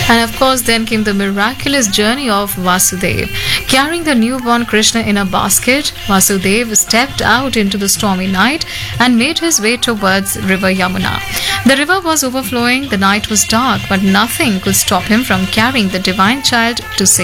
And of course, then came the miraculous journey of Vasudev. Carrying the newborn Krishna in a basket, Vasudev stepped out into the stormy night and made his way towards river Yamuna. The river was overflowing, the night was dark, but nothing could stop him from carrying the divine child to safety.